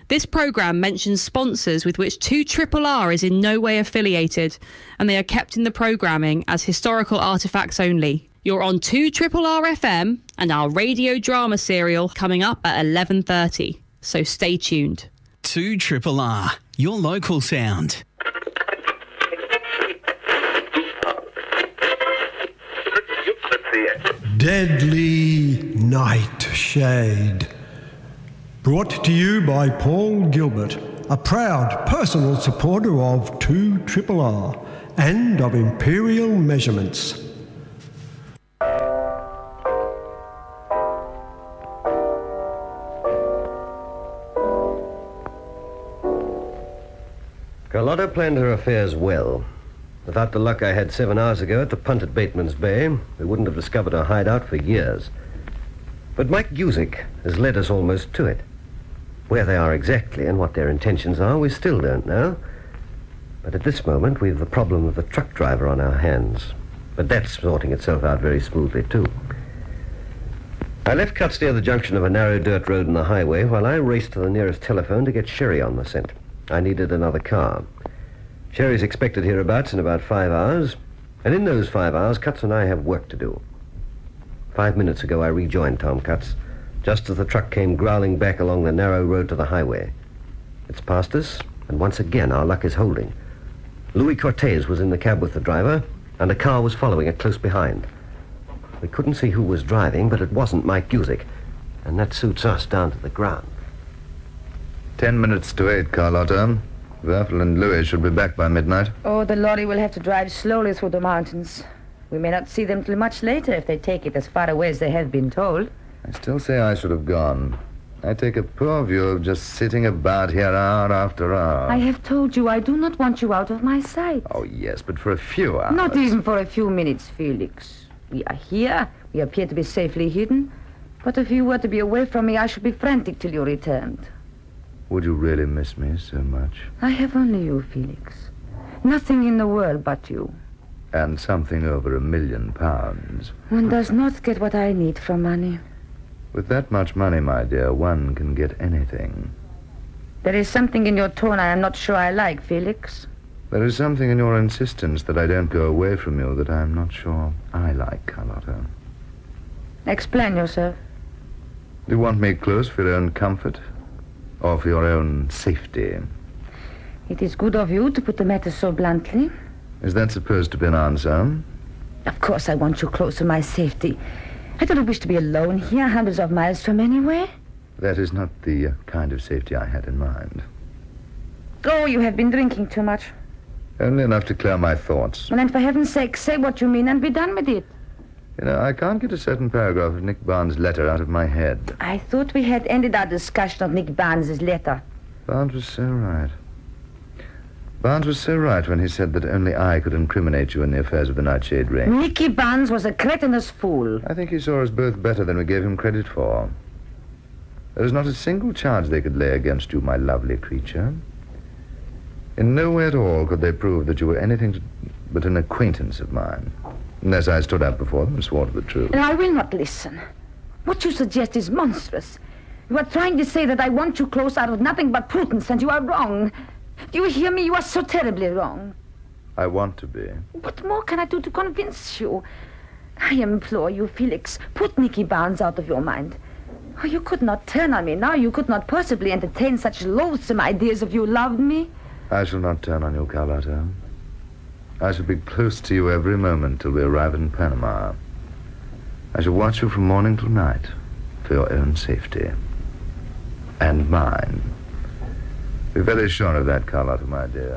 This programme mentions sponsors with which 2RRR is in no way affiliated, and they are kept in the programming as historical artefacts only. You're on 2RRR FM and our radio drama serial coming up at 11:30, so stay tuned. 2RRR, your local sound. Deadly Nightshade. Brought to you by Paul Gilbert, a proud personal supporter of 2RRR and of Imperial Measurements. Carlotta planned her affairs well. Without the luck I had 7 hours ago at the punt at Bateman's Bay, we wouldn't have discovered her hideout for years. But Mike Guzik has led us almost to it. Where they are exactly and what their intentions are, we still don't know. But at this moment, we've the problem of the truck driver on our hands. But that's sorting itself out very smoothly, too. I left Cuts near the junction of a narrow dirt road and the highway while I raced to the nearest telephone to get Sherry on the scent. I needed another car. Sherry's expected hereabouts in about 5 hours, and in those 5 hours, Cuts and I have work to do. 5 minutes ago, I rejoined Tom Cuts, just as the truck came growling back along the narrow road to the highway. It's past us, and once again, our luck is holding. Louis Cortez was in the cab with the driver, and a car was following it close behind. We couldn't see who was driving, but it wasn't Mike Guzik, and that suits us down to the ground. 10 minutes to 8, Carlotta. Werfel and Louis should be back by midnight. Oh, the lorry will have to drive slowly through the mountains. We may not see them till much later if they take it as far away as they have been told. I still say I should have gone. I take a poor view of just sitting about here hour after hour. I have told you I do not want you out of my sight. Oh, yes, but for a few hours. Not even for a few minutes, Felix. We are here. We appear to be safely hidden. But if you were to be away from me, I should be frantic till you returned. Would you really miss me so much? I have only you, Felix. Nothing in the world but you. And something over £1 million. One does not get what I need from money. With that much money, my dear, one can get anything. There is something in your tone I am not sure I like, Felix. There is something in your insistence that I don't go away from you that I am not sure I like, Carlotta. Explain yourself. Do you want me close for your own comfort? Or for your own safety? It is good of you to put the matter so bluntly. Is that supposed to be an answer? Of course I want you close to my safety. I don't wish to be alone here, hundreds of miles from anywhere. That is not the kind of safety I had in mind. Oh, you have been drinking too much. Only enough to clear my thoughts. Well, and for heaven's sake, say what you mean and be done with it. You know, I can't get a certain paragraph of Nick Barnes' letter out of my head. I thought we had ended our discussion of Nick Barnes' letter. Barnes was so right. Barnes was so right when he said that only I could incriminate you in the affairs of the Nightshade Ring. Nicky Barnes was a cretinous fool. I think he saw us both better than we gave him credit for. There is not a single charge they could lay against you, my lovely creature. In no way at all could they prove that you were anything but an acquaintance of mine. Unless I stood up before them and swore to the truth. And I will not listen. What you suggest is monstrous. You are trying to say that I want you close out of nothing but prudence, and you are wrong. Do you hear me? You are so terribly wrong. I want to be. What more can I do to convince you? I implore you, Felix, put Nicky Barnes out of your mind. Oh, you could not turn on me now. You could not possibly entertain such loathsome ideas if you loved me. I shall not turn on you, Carlotta. I shall be close to you every moment till we arrive in Panama. I shall watch you from morning till night for your own safety. And mine. Be very sure of that, Carlotta, my dear.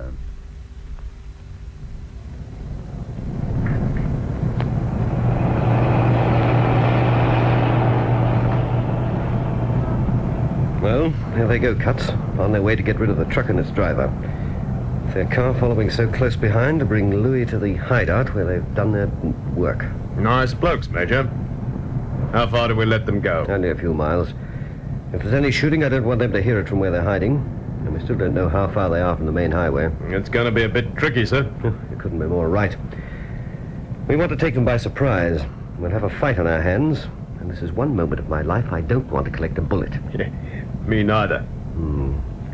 Well, there they go, Cuts, on their way to get rid of the truck and its driver. Their car following so close behind to bring Louis to the hideout where they've done their work. Nice blokes, Major. How far do we let them go? Only a few miles. If there's any shooting, I don't want them to hear it from where they're hiding. And we still don't know how far they are from the main highway. It's going to be a bit tricky, sir. You couldn't be more right. We want to take them by surprise. We'll have a fight on our hands. And this is one moment of my life I don't want to collect a bullet. Me neither.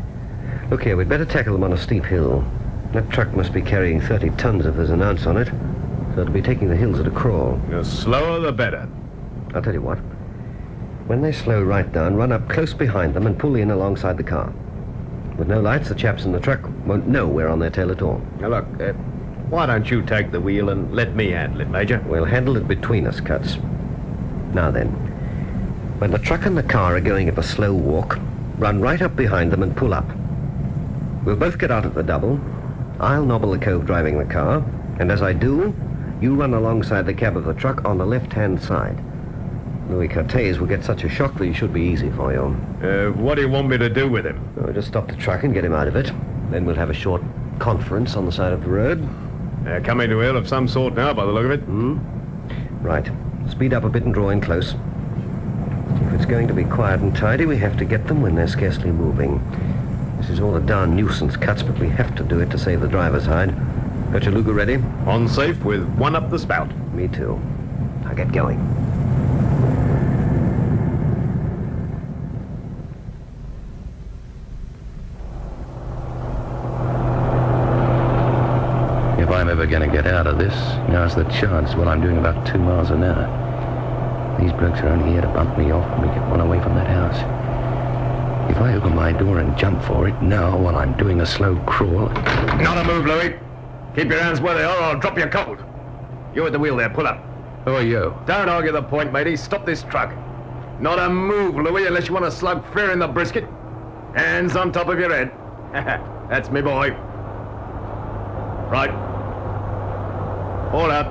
Look here, we'd better tackle them on a steep hill. That truck must be carrying 30 tons if there's an ounce on it. So it'll be taking the hills at a crawl. The slower, the better. I'll tell you what. When they slow right down, run up close behind them and pull in alongside the car. With no lights, the chaps in the truck won't know we're on their tail at all. Now, look, why don't you take the wheel and let me handle it, Major? We'll handle it between us, Cuts. Now then, when the truck and the car are going at a slow walk, run right up behind them and pull up. We'll both get out at the double. I'll nobble the cove driving the car, and as I do, you run alongside the cab of the truck on the left-hand side. Louis Cortez will get such a shock that he should be easy for you. What do you want me to do with him? We'll just stop the truck and get him out of it. Then we'll have a short conference on the side of the road. Coming to ill of some sort now, by the look of it. Right. Speed up a bit and draw in close. If it's going to be quiet and tidy, we have to get them when they're scarcely moving. This is all a darn nuisance, Cuts, but we have to do it to save the driver's hide. Got your Luger ready? On safe with one up the spout. Me too. I'll get going. If I'm ever going to get out of this, now's the chance when I'm doing about 2 miles an hour. These blokes are only here to bump me off when we get one away from that house. If I open my door and jump for it now while I'm doing a slow crawl... Not a move, Louis. Keep your hands where they are or I'll drop you cold. You at the wheel there, pull up. Who are you? Don't argue the point, matey. Stop this truck. Not a move, Louis, unless you want to slug fair in the brisket. Hands on top of your head. That's me, boy. Right. All out.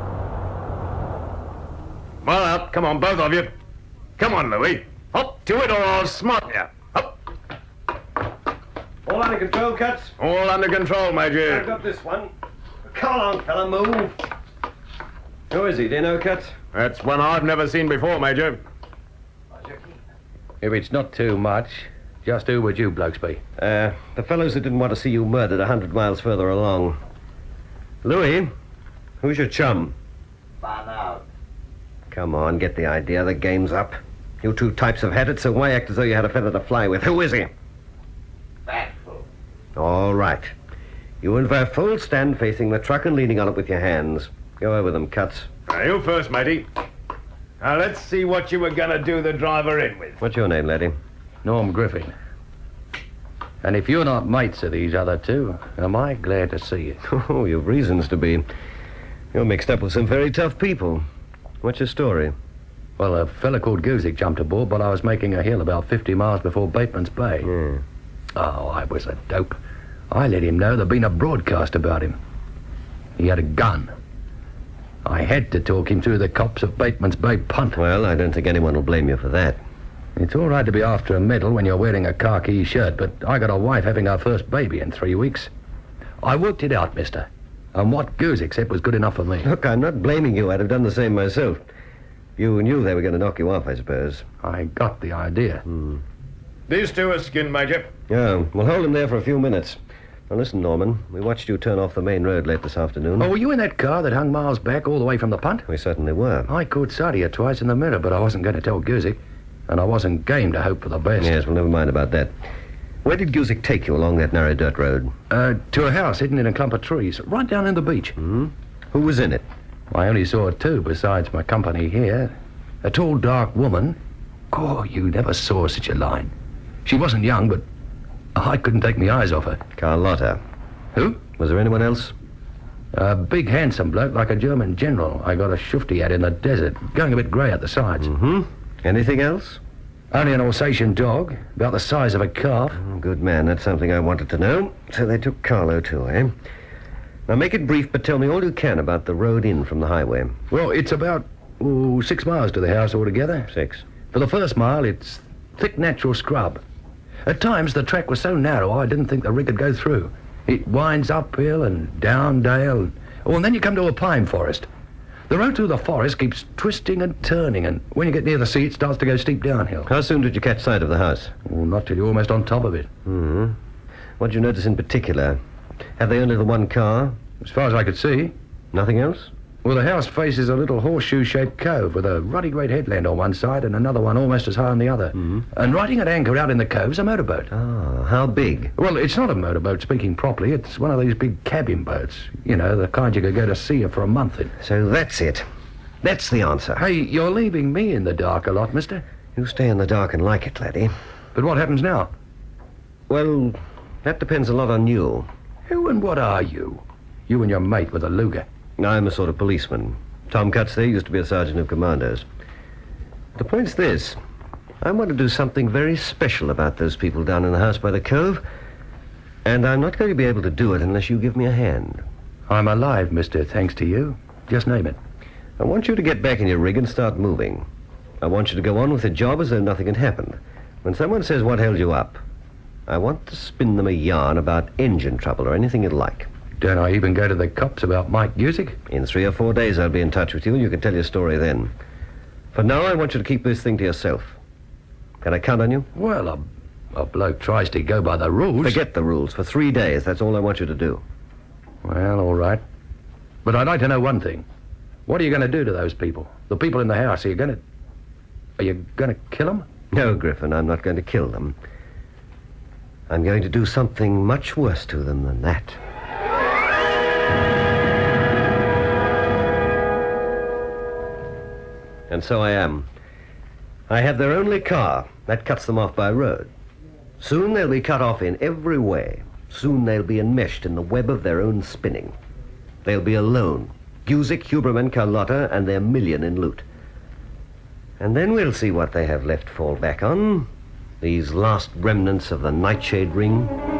Well out. Come on, both of you. Come on, Louis. Hop to it or I'll smart you. Up. All under control, Cuts? All under control, Major. I've got this one. Come on, fella, move. Who is he? Do you know, Cuts? That's one I've never seen before, Major. If it's not too much, just who would you blokes be? The fellows that didn't want to see you murdered 100 miles further along. Louis, who's your chum? Find out. Come on, get the idea. The game's up. You two types have had it, so why act as though you had a feather to fly with? Who is he? Factful. All right. You and Verfull stand facing the truck and leaning on it with your hands. Go over them, Cuts. You first, matey. Now, let's see what you were going to do the driver in with. What's your name, laddie? Norm Griffin. And if you're not mates of these other two, am I glad to see you. Oh, you've reasons to be. You're mixed up with some very tough people. What's your story? Well, a fella called Guzik jumped aboard while I was making a hill about 50 miles before Bateman's Bay. Yeah. Oh, I was a dope. I let him know there'd been a broadcast about him. He had a gun. I had to talk him through the cops at Bateman's Bay Punt. Well, I don't think anyone will blame you for that. It's all right to be after a medal when you're wearing a khaki shirt, but I got a wife having her first baby in 3 weeks. I worked it out, mister. And what Guzik said was good enough for me. Look, I'm not blaming you. I'd have done the same myself. You knew they were going to knock you off, I suppose. I got the idea. These two are skinned, Major. Yeah, we'll hold them there for a few minutes. Now, listen, Norman. We watched you turn off the main road late this afternoon. Oh, were you in that car that hung miles back all the way from the punt? We certainly were. I caught sight of you twice in the mirror, but I wasn't going to tell Guzik. And I wasn't game to hope for the best. Yes, well, never mind about that. Where did Guzik take you along that narrow dirt road? To a house hidden in a clump of trees, right down in the beach. Who was in it? I only saw two besides my company here. A tall, dark woman. Oh, you never saw such a line. She wasn't young, but I couldn't take my eyes off her. Carlotta. Who? Was there anyone else? A big, handsome bloke like a German general I got a shufti at in the desert, going a bit grey at the sides. Anything else? Only an Alsatian dog, about the size of a calf. Oh, good man. That's something I wanted to know. So they took Carlo, too, eh? Now, make it brief, but tell me all you can about the road in from the highway. Well, it's about 6 miles to the house altogether. 6. For the first mile, it's thick natural scrub. At times, the track was so narrow, I didn't think the rig could go through. It winds uphill and down dale. Oh, and then you come to a pine forest. The road through the forest keeps twisting and turning, and when you get near the sea, it starts to go steep downhill. How soon did you catch sight of the house? Oh, not till you're almost on top of it. What did you notice in particular? Have they only the one car? As far as I could see. Nothing else? Well, the house faces a little horseshoe-shaped cove with a ruddy great headland on one side and another one almost as high on the other. And riding at anchor out in the cove's a motorboat. Ah, how big? Well, it's not a motorboat, speaking properly. It's one of these big cabin boats. You know, the kind you could go to sea for a month in. So that's it. That's the answer. Hey, you're leaving me in the dark a lot, mister. You stay in the dark and like it, laddie. But what happens now? Well, that depends a lot on you. Who and what are you? You and your mate with a Luger. I'm a sort of policeman. Tom Cutts there used to be a sergeant of commandos. The point's this. I want to do something very special about those people down in the house by the cove, and I'm not going to be able to do it unless you give me a hand. I'm alive, mister, thanks to you. Just name it. I want you to get back in your rig and start moving. I want you to go on with the job as though nothing had happened. When someone says what held you up, I want to spin them a yarn about engine trouble or anything you like. Don't I even go to the cops about Mike Gusick? In 3 or 4 days I'll be in touch with you and you can tell your story then. For now I want you to keep this thing to yourself. Can I count on you? Well, a bloke tries to go by the rules. Forget the rules. For 3 days, that's all I want you to do. Well, all right. But I'd like to know one thing. What are you going to do to those people? The people in the house, are you going to kill them? No, Griffin, I'm not going to kill them. I'm going to do something much worse to them than that. And so I am. I have their only car. That cuts them off by road. Soon they'll be cut off in every way. Soon they'll be enmeshed in the web of their own spinning. They'll be alone. Gusick, Huberman, Carlotta, and their million in loot. And then we'll see what they have left to fall back on. These last remnants of the Nightshade Ring.